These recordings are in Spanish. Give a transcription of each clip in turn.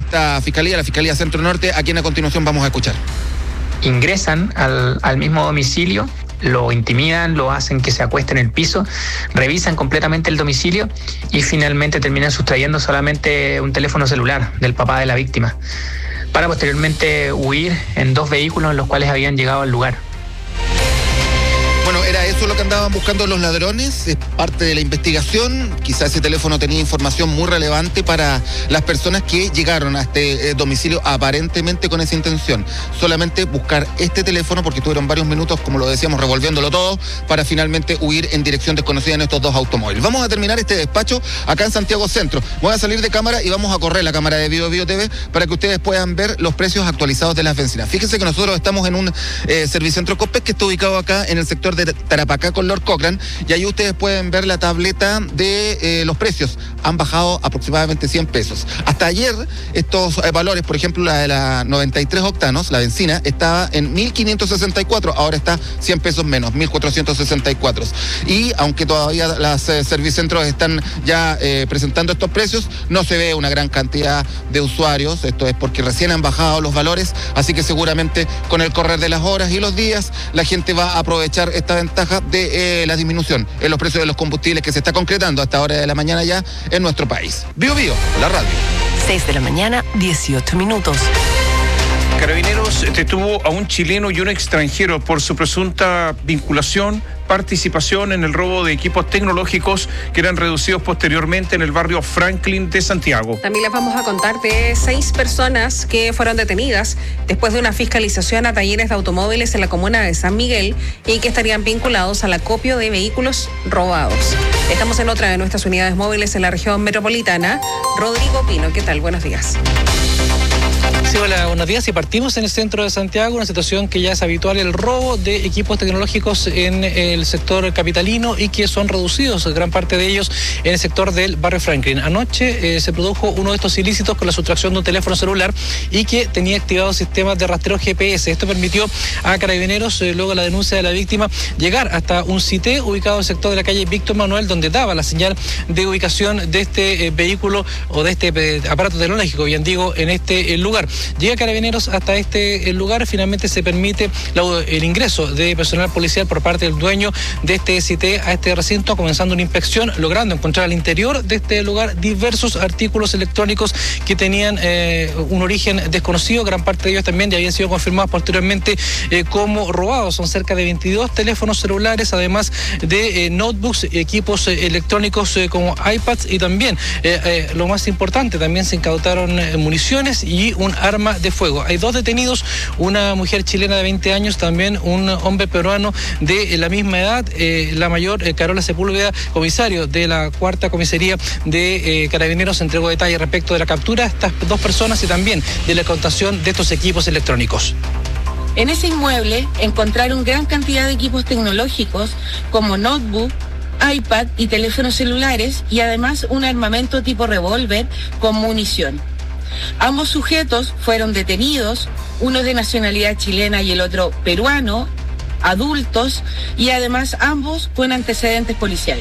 esta fiscalía, la Fiscalía Centro Norte, a quien a continuación vamos a escuchar. Ingresan al mismo domicilio, lo intimidan, lo hacen que se acueste en el piso, revisan completamente el domicilio y finalmente terminan sustrayendo solamente un teléfono celular del papá de la víctima, para posteriormente huir en 2 vehículos en los cuales habían llegado al lugar. Bueno, era eso lo que andaban buscando los ladrones, es parte de la investigación. Quizás ese teléfono tenía información muy relevante para las personas que llegaron a este domicilio aparentemente con esa intención. Solamente buscar este teléfono, porque tuvieron varios minutos, como lo decíamos, revolviéndolo todo, para finalmente huir en dirección desconocida en estos 2 automóviles. Vamos a terminar este despacho acá en Santiago Centro. Voy a salir de cámara y vamos a correr la cámara de Bio TV para que ustedes puedan ver los precios actualizados de las bencinas. Fíjense que nosotros estamos en un servicentro Copec que está ubicado acá en el sector de Tarapacá con Lord Cochrane, y ahí ustedes pueden ver la tableta de los precios. Han bajado aproximadamente 100 pesos. Hasta ayer estos valores, por ejemplo la de la 93 octanos, la benzina, estaba en 1.564, ahora está 100 pesos menos, 1.464. Y aunque todavía las servicentros están ya presentando estos precios, no se ve una gran cantidad de usuarios. Esto es porque recién han bajado los valores, así que seguramente con el correr de las horas y los días la gente va a aprovechar esta ventaja de la disminución en los precios de los combustibles que se está concretando a esta hora de la mañana ya en nuestro país. Bio, la radio. 6 de la mañana, 18 minutos. Carabineros detuvo a un chileno y un extranjero por su presunta vinculación, participación en el robo de equipos tecnológicos que eran reducidos posteriormente en el barrio Franklin de Santiago. También les vamos a contar de 6 personas que fueron detenidas después de una fiscalización a talleres de automóviles en la comuna de San Miguel y que estarían vinculados al acopio de vehículos robados. Estamos en otra de nuestras unidades móviles en la región metropolitana. Rodrigo Pino, ¿qué tal? Buenos días. Sí, hola, buenos días. Y partimos en el centro de Santiago, una situación que ya es habitual, el robo de equipos tecnológicos en el sector capitalino y que son reducidos, gran parte de ellos, en el sector del barrio Franklin. Anoche se produjo uno de estos ilícitos con la sustracción de un teléfono celular y que tenía activados sistemas de rastreo GPS. Esto permitió a Carabineros, luego de la denuncia de la víctima, llegar hasta un CITE ubicado en el sector de la calle Víctor Manuel, donde daba la señal de ubicación de este vehículo o de este aparato tecnológico, bien digo, en este lugar. Llega Carabineros hasta este lugar, finalmente se permite el ingreso de personal policial por parte del dueño de este CITE a este recinto, comenzando una inspección, logrando encontrar al interior de este lugar diversos artículos electrónicos que tenían un origen desconocido. Gran parte de ellos también ya habían sido confirmados posteriormente como robados. Son cerca de 22 teléfonos celulares, además de notebooks, equipos electrónicos como iPads y también, lo más importante, también se incautaron municiones y un arma de fuego. Hay 2 detenidos, una mujer chilena de 20 años, también un hombre peruano de la misma edad. La mayor, Carola Sepúlveda, comisario de la 4ª comisaría de Carabineros, entregó detalles respecto de la captura de estas 2 personas y también de la incautación de estos equipos electrónicos. En ese inmueble encontraron gran cantidad de equipos tecnológicos como notebook, iPad y teléfonos celulares, y además un armamento tipo revólver con munición. Ambos sujetos fueron detenidos, uno de nacionalidad chilena y el otro peruano, adultos, y además ambos con antecedentes policiales.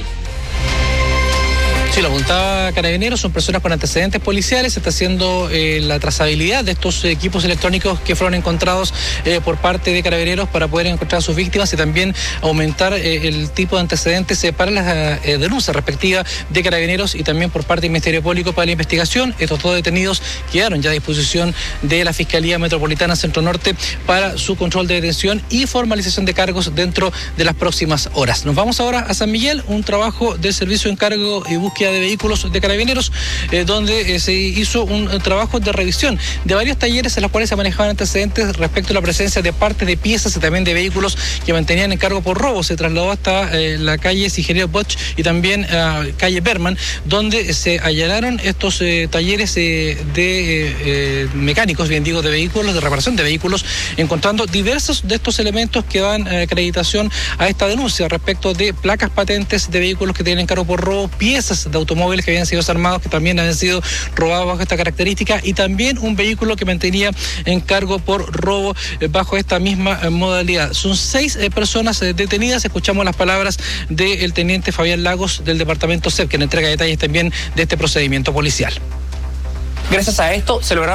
Sí, lo apuntaba Carabineros, son personas con antecedentes policiales. Se está haciendo la trazabilidad de estos equipos electrónicos que fueron encontrados por parte de Carabineros para poder encontrar a sus víctimas y también aumentar el tipo de antecedentes para las denuncias respectivas de Carabineros y también por parte del Ministerio Público para la investigación. Estos 2 detenidos quedaron ya a disposición de la Fiscalía Metropolitana Centro Norte para su control de detención y formalización de cargos dentro de las próximas horas. Nos vamos ahora a San Miguel, un trabajo de servicio, encargo y búsqueda de vehículos de Carabineros, donde se hizo un trabajo de revisión de varios talleres en los cuales se manejaban antecedentes respecto a la presencia de partes de piezas y también de vehículos que mantenían en cargo por robo. Se trasladó hasta la calle Ingeniero Bosch y también calle Berman, donde se allanaron estos talleres de mecánicos, bien digo, de vehículos, de reparación de vehículos, encontrando diversos de estos elementos que dan acreditación a esta denuncia respecto de placas patentes de vehículos que tienen en cargo por robo, piezas de automóviles que habían sido desarmados, que también habían sido robados bajo esta característica, y también un vehículo que mantenía en cargo por robo bajo esta misma modalidad. Son 6 personas detenidas. Escuchamos las palabras del teniente Fabián Lagos del departamento CEP, que entrega detalles también de este procedimiento policial. Gracias a esto se lograron